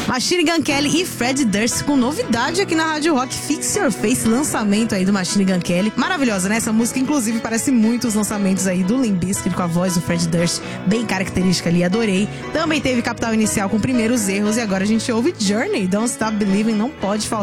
Machine Gun Kelly e Fred Durst com novidade aqui na Rádio Rock. Fix Your Face, lançamento aí do Machine Gun Kelly. Maravilhosa, né? Essa música, inclusive, parece muito os lançamentos aí do Limp Bizkit com a voz do Fred Durst, bem característica ali, adorei. Também teve Capital Inicial com Primeiros Erros e agora a gente ouve Journey, Don't Stop Believing, não pode faltar.